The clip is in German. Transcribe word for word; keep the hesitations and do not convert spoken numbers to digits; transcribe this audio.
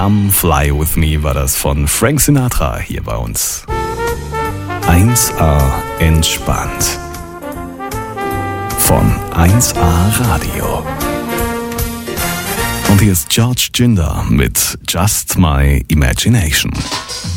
Come Fly With Me war das von Frank Sinatra hier bei uns. eins A entspannt. Von eins A Radio. Und hier ist George Ginder mit Just My Imagination.